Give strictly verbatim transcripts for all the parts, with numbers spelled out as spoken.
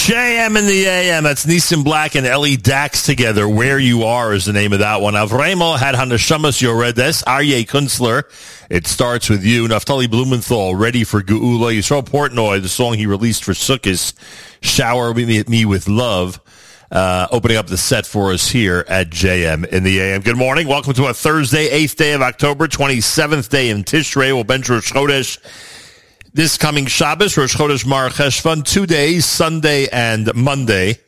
J M in the A M. That's Nissan Black and Ellie Dax together. Where You Are is the name of that one. Avremo had Hanashamas Yoredes, Aryeh Kunstler. It starts with you. Naftali Blumenthal, Ready for Geula. Yisrael Portnoy, the song he released for Sukkot, Shower Me, me with Love. Uh, opening up the set for us here at J M in the A M. Good morning. Welcome to a Thursday, eighth day of October, twenty-seventh day in Tishrei. We'll bench Rosh Chodesh this coming Shabbos, Rosh Chodesh Mar Cheshvan, two days, Sunday and Monday.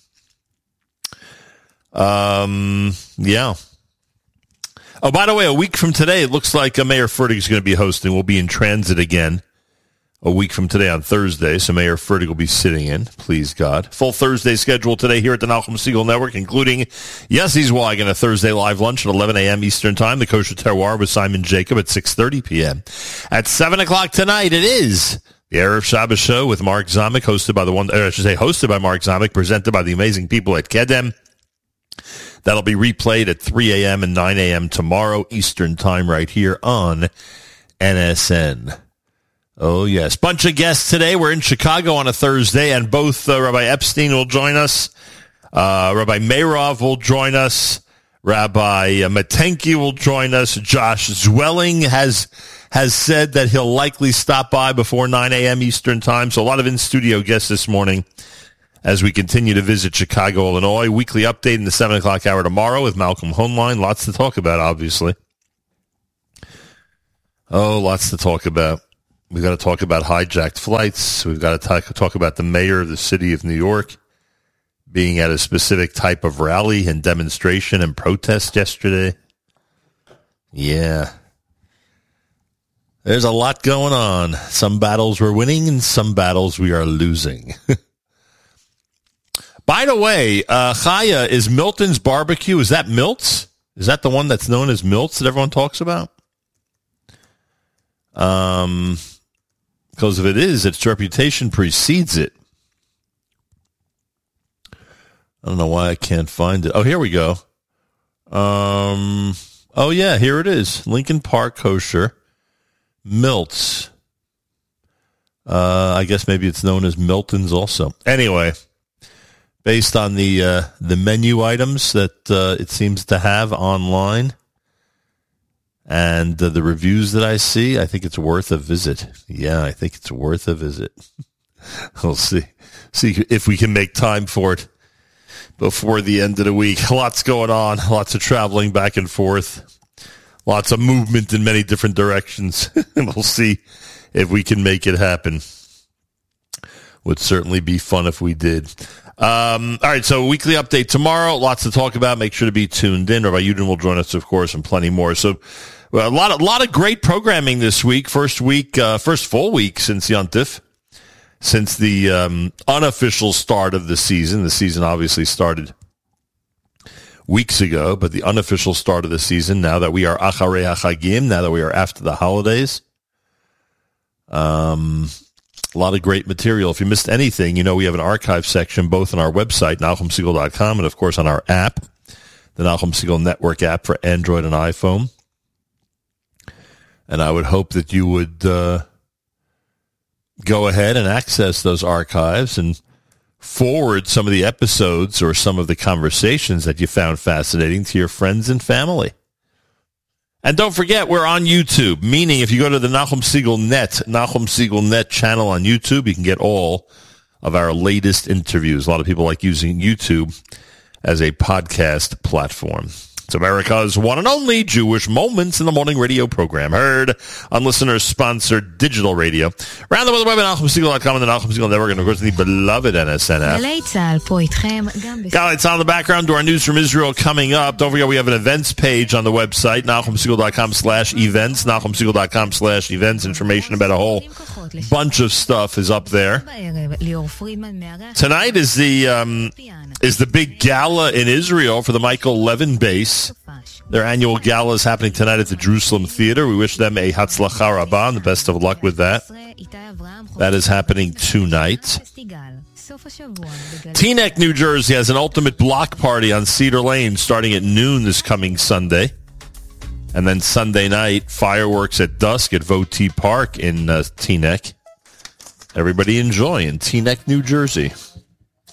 Um, yeah. Oh, by the way, a week from today, it looks like uh, Mayor Fertig is going to be hosting. We'll be in transit again a week from today on Thursday, so Mayor Fertig will be sitting in, please God. Full Thursday schedule today here at the Nachum Segal Network, including Yessi's Wagon, a Thursday live lunch at eleven a.m. Eastern Time, the Kosher Terroir with Simon Jacob at six thirty p.m. At seven o'clock tonight, it is the Erev Shabbos Show with Mark Zamek, hosted by the one, or I should say hosted by Mark Zamek, presented by the amazing people at Kedem. That'll be replayed at three a.m. and nine a.m. tomorrow Eastern Time right here on N S N. Oh, yes. Bunch of guests today. We're in Chicago on a Thursday, and both uh, Rabbi Epstein will join us. Uh, Rabbi Meirov will join us. Rabbi uh, Matenki will join us. Josh Zwelling has has said that he'll likely stop by before nine a.m. Eastern Time. So a lot of in-studio guests this morning as we continue to visit Chicago, Illinois. Weekly update in the seven o'clock hour tomorrow with Malcolm Hoenlein. Lots to talk about, obviously. Oh, lots to talk about. We've got to talk about hijacked flights. We've got to talk, talk about the mayor of the city of New York being at a specific type of rally and demonstration and protest yesterday. Yeah. There's a lot going on. Some battles we're winning and some battles we are losing. By the way, uh, Chaya, is Milton's Barbecue, is that Milt's? Is that the one that's known as Milt's that everyone talks about? Um... Because if it is, its reputation precedes it. I don't know why I can't find it. Oh, here we go. Um. Oh, yeah, here it is. Lincoln Park Kosher. Milt's. Uh, I guess maybe it's known as Milton's also. Anyway, based on the uh, the menu items that uh, it seems to have online, and uh, the reviews that I see, I think it's worth a visit. Yeah, I think it's worth a visit. We'll see. See if we can make time for it before the end of the week. Lots going on. Lots of traveling back and forth. Lots of movement in many different directions. And we'll see if we can make it happen. Would certainly be fun if we did. Um, all right, so weekly update tomorrow. Lots to talk about. Make sure to be tuned in. Rabbi Yudin will join us, of course, and plenty more. So well, a lot of, lot of great programming this week. First week, uh, first full week since Yontif, since the um, unofficial start of the season. The season obviously started weeks ago, but the unofficial start of the season, now that we are Acharei HaChagim, now that we are after the holidays. Um... A lot of great material. If you missed anything, you know we have an archive section both on our website, Nachum Segal dot com, and, of course, on our app, the Nachum Segal Network app for Android and iPhone. And I would hope that you would uh, go ahead and access those archives and forward some of the episodes or some of the conversations that you found fascinating to your friends and family. And don't forget, we're on YouTube, meaning if you go to the Nachum Segal Net, Nachum Segal Net channel on YouTube, you can get all of our latest interviews. A lot of people like using YouTube as a podcast platform. It's America's one and only Jewish Moments in the Morning radio program, heard on listener-sponsored digital radio. Around the world, web at Nachum Segal dot com and the Nachum Segal Network, and of course the beloved N S N app. It's on the background to our news from Israel coming up. Don't forget we have an events page on the website, Nachum Segal dot com slash events, Nachum Segal dot com slash events. Information about a whole bunch of stuff is up there. Tonight is the um, is the big gala in Israel for the Michael Levin base. Their annual gala is happening tonight at the Jerusalem Theater. We wish them a Hatzlacha Rabbah and the best of luck with that. That is happening tonight. Teaneck, New Jersey has an ultimate block party on Cedar Lane starting at noon this coming Sunday. And then Sunday night, fireworks at dusk at Voti Park in uh, Teaneck. Everybody enjoy in Teaneck, New Jersey.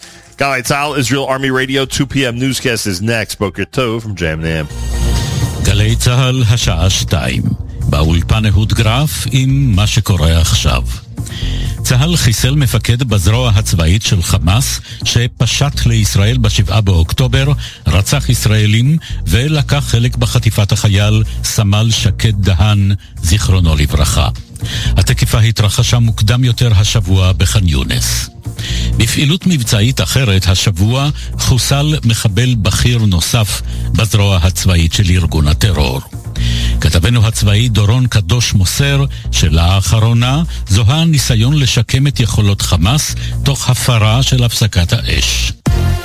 Galei Tzahal, Israel Army Radio, two p.m. newscast is next. Boker Tov from Jam Nam. גלי צהל השעה שתיים, באולפן אהוד גרף עם מה שקורה עכשיו. צהל חיסל מפקד בזרוע הצבאית של חמאס שפשט לישראל בשבעה באוקטובר, רצח ישראלים ולקח חלק בחטיפת החייל סמל שקד דהן, זיכרונו לברכה. התקיפה התרחשה מוקדם יותר השבוע בח'אן יונס. בפעילות מבצעית אחרת השבוע חוסל מחבל בכיר נוסף בזרוע הצבאית של ארגון הטרור. כתבנו הצבאי דורון קדוש מוסר שלאחרונה זוהה ניסיון לשקם את יכולות חמאס תוך הפרה של הפסקת האש.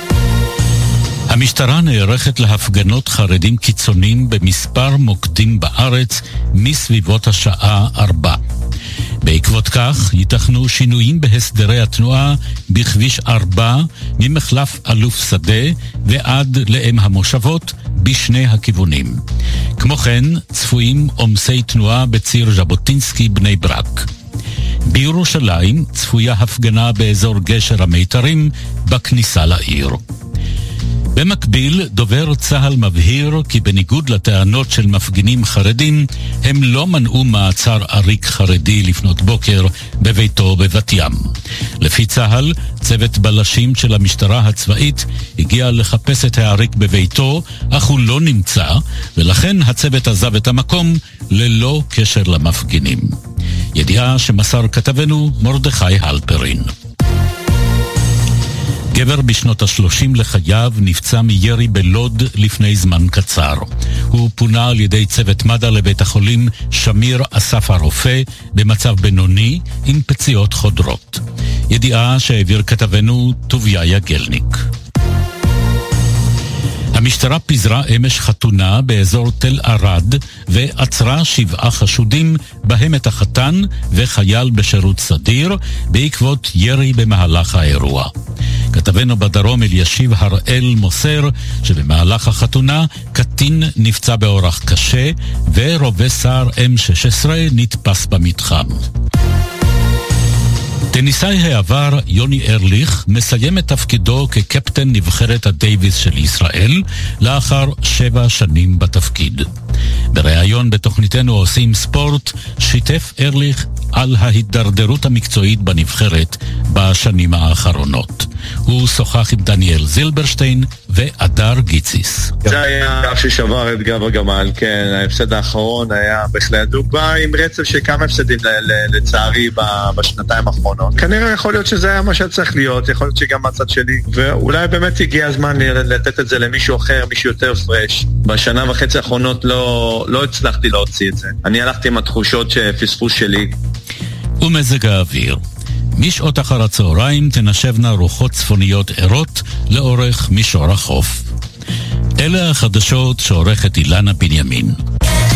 המשטרה נערכת להפגנות חרדים קיצוניים במספר מוקדים בארץ מסביבות השעה ארבע. בעקבות כך ייתכנו שינויים בהסדרי התנועה בכביש ארבע ממחלף אלוף שדה ועד לאם המושבות בשני הכיוונים. כמו כן צפויים עומסי תנועה בציר ז'בוטינסקי בני ברק. בירושלים צפויה הפגנה באזור גשר המיתרים בכניסה לעיר. במקביל, דובר צהל מבהיר כי בניגוד לטענות של מפגינים חרדים, הם לא מנעו מעצר עריק חרדי לפנות בוקר בביתו בבת ים. לפי צהל, צוות בלשים של המשטרה הצבאית הגיע לחפש את העריק בביתו, אך הוא לא נמצא, ולכן הצוות עזב את המקום ללא קשר למפגינים. ידיעה שמסר כתבנו מרדכי הלפרין. גבר בשנות השלושים לחייו נפצע מירי בלוד לפני זמן קצר. הוא פונה על ידי צוות מד"א לבית החולים שמיר אסף הרופא במצב בינוני עם פציעות חודרות. ידיעה שהעביר כתבנו טוביה יגלניק. המשטרה פיזרה אמש חתונה באזור תל ערד ועצרה שבעה חשודים בהם את החתן וחייל בשירות סדיר בעקבות ירי במהלך האירוע. כתבנו בדרום אלישיב הראל מוסר שבמהלך החתונה קטין נפצע באורח קשה ורובה סער אם שש עשרה נתפס במתחם. טניסאי העבר יוני ארליך מסיים את תפקידו כקפטן נבחרת הדייביס של ישראל לאחר שבע שנים בתפקיד. בריאיון בתוכניתנו עושים ספורט שיתף ארליך על ההידרדרות המקצועית בנבחרת בשנים האחרונות. הוא שוחח עם דניאל זילברשטיין ואדר גיציס. זה היה גב ששבר את גב הגמל, כן, ההפסד האחרון היה בהחלט דובה עם רצף של כמה הפסדים לצערי בשנתיים האחרונות. כנראה יכול להיות שזה היה מה שצריך להיות, יכול להיות שגם מהצד שלי, ואולי באמת הגיע הזמן לתת את זה למישהו אחר, מישהו יותר פרש. בשנה וחצי האחרונות לא, לא הצלחתי להוציא את זה. אני הלכתי עם התחושות שפספוס שלי. ומזג האוויר. משעות אחר הצהריים תנשבנה רוחות צפוניות ערות לאורך מישור החוף. אלה החדשות שעורכת אילנה בנימין.